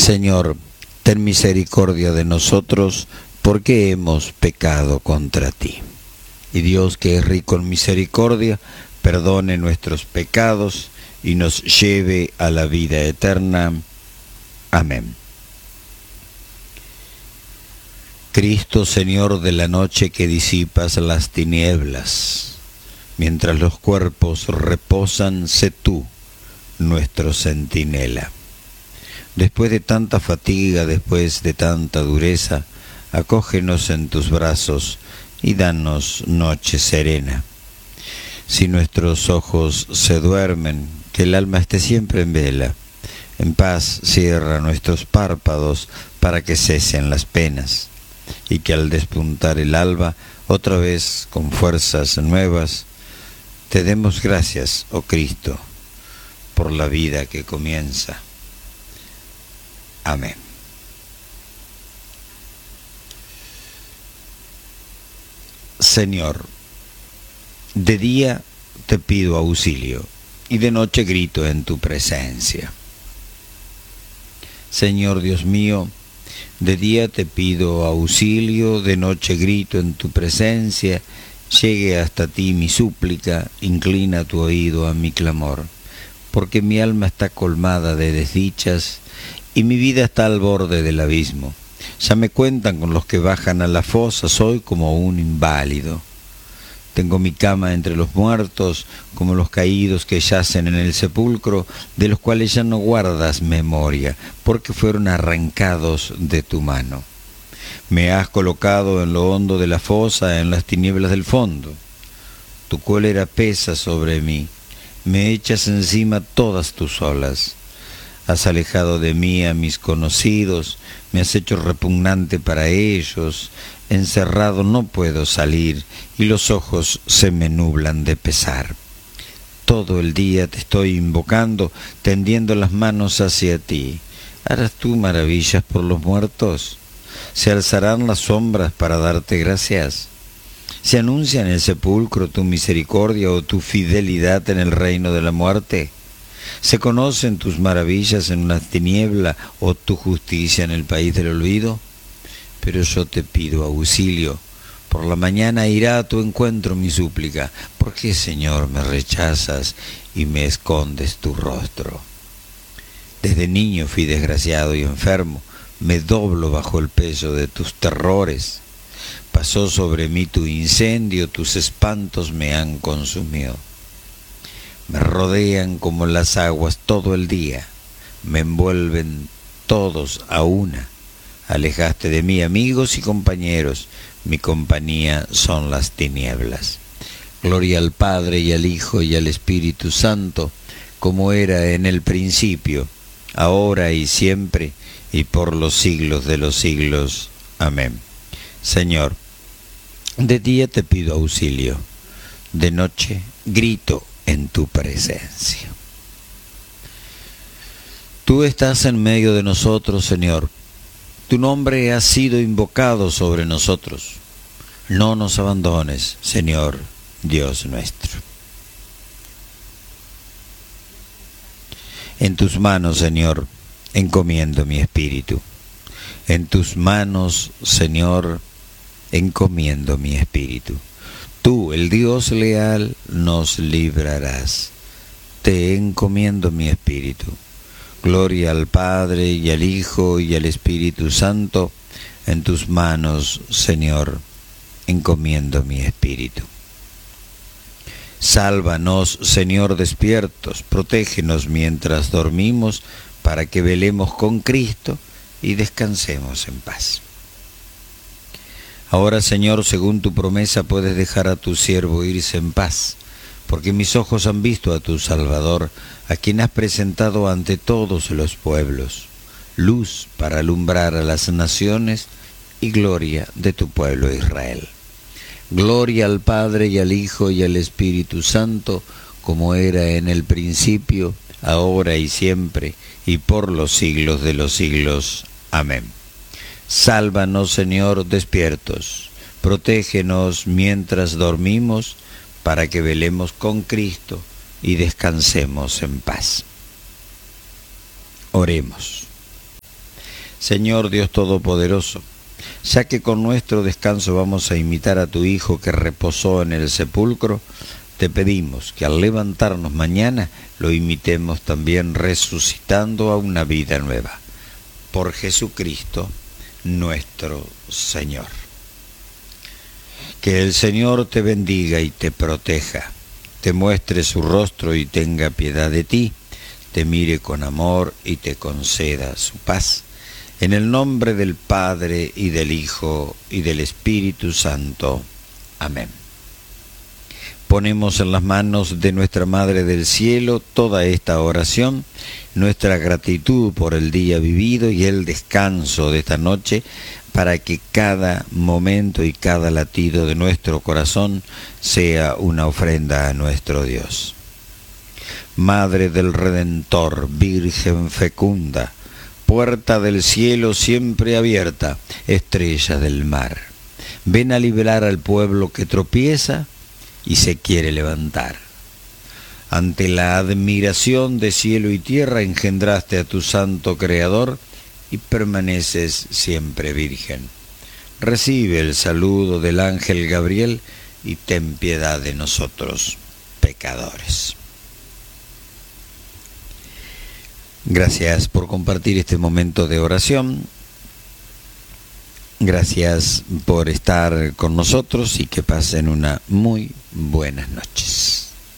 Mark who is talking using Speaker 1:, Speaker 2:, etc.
Speaker 1: Señor, ten misericordia de nosotros, porque hemos pecado contra ti. Y Dios, que es rico en misericordia, perdone nuestros pecados y nos lleve a la vida eterna. Amén. Cristo, Señor de la noche, que disipas las tinieblas, mientras los cuerpos reposan, sé tú nuestro centinela. Después de tanta fatiga, después de tanta dureza, acógenos en tus brazos y danos noche serena. Si nuestros ojos se duermen, que el alma esté siempre en vela. En paz cierra nuestros párpados para que cesen las penas, y que al despuntar el alba, otra vez con fuerzas nuevas, te demos gracias, oh Cristo, por la vida que comienza. Amén. Señor, de día te pido auxilio y de noche grito en tu presencia. Señor Dios mío, de día te pido auxilio, de noche grito en tu presencia. Llegue hasta ti mi súplica, inclina tu oído a mi clamor, porque mi alma está colmada de desdichas y mi vida está al borde del abismo. Ya me cuentan con los que bajan a la fosa, soy como un inválido. Tengo mi cama entre los muertos, como los caídos que yacen en el sepulcro, de los cuales ya no guardas memoria, porque fueron arrancados de tu mano. Me has colocado en lo hondo de la fosa, en las tinieblas del fondo. Tu cólera pesa sobre mí, me echas encima todas tus olas. Has alejado de mí a mis conocidos, me has hecho repugnante para ellos. Encerrado no puedo salir y los ojos se me nublan de pesar. Todo el día te estoy invocando, tendiendo las manos hacia ti. ¿Harás tú maravillas por los muertos? ¿Se alzarán las sombras para darte gracias? ¿Se anuncia en el sepulcro tu misericordia o tu fidelidad en el reino de la muerte? ¿Se conocen tus maravillas en una tiniebla o tu justicia en el país del olvido? Pero yo te pido auxilio. Por la mañana irá a tu encuentro mi súplica. ¿Por qué, Señor, me rechazas y me escondes tu rostro? Desde niño fui desgraciado y enfermo. Me doblo bajo el peso de tus terrores. Pasó sobre mí tu incendio, tus espantos me han consumido. Me rodean como las aguas todo el día. Me envuelven todos a una. Alejaste de mí amigos y compañeros, mi compañía son las tinieblas. Gloria al Padre y al Hijo y al Espíritu Santo, como era en el principio, ahora y siempre, y por los siglos de los siglos. Amén. Señor, de día te pido auxilio, de noche grito en tu presencia. Tú estás en medio de nosotros, Señor. Tu nombre ha sido invocado sobre nosotros. No nos abandones, Señor, Dios nuestro. En tus manos, Señor, encomiendo mi espíritu. En tus manos, Señor, encomiendo mi espíritu. Tú, el Dios leal, nos librarás. Te encomiendo mi espíritu. Gloria al Padre y al Hijo y al Espíritu Santo. En tus manos, Señor, encomiendo mi espíritu. Sálvanos, Señor, despiertos, protégenos mientras dormimos, para que velemos con Cristo y descansemos en paz. Ahora, Señor, según tu promesa, puedes dejar a tu siervo irse en paz, porque mis ojos han visto a tu Salvador, a quien has presentado ante todos los pueblos, luz para alumbrar a las naciones y gloria de tu pueblo Israel. Gloria al Padre y al Hijo y al Espíritu Santo, como era en el principio, ahora y siempre, y por los siglos de los siglos. Amén. Sálvanos, Señor, despiertos, protégenos mientras dormimos, para que velemos con Cristo y descansemos en paz. Oremos. Señor Dios Todopoderoso, ya que con nuestro descanso vamos a imitar a tu Hijo que reposó en el sepulcro, te pedimos que al levantarnos mañana lo imitemos también resucitando a una vida nueva. Por Jesucristo, nuestro Señor. Que el Señor te bendiga y te proteja, te muestre su rostro y tenga piedad de ti, te mire con amor y te conceda su paz. En el nombre del Padre, y del Hijo, y del Espíritu Santo. Amén. Ponemos en las manos de nuestra Madre del Cielo toda esta oración, nuestra gratitud por el día vivido y el descanso de esta noche, para que cada momento y cada latido de nuestro corazón sea una ofrenda a nuestro Dios. Madre del Redentor, Virgen fecunda, puerta del cielo siempre abierta, estrella del mar, ven a liberar al pueblo que tropieza y se quiere levantar. Ante la admiración de cielo y tierra engendraste a tu santo Creador y permaneces siempre virgen. Recibe el saludo del ángel Gabriel y ten piedad de nosotros, pecadores. Gracias por compartir este momento de oración. Gracias por estar con nosotros y que pasen una muy buenas noches.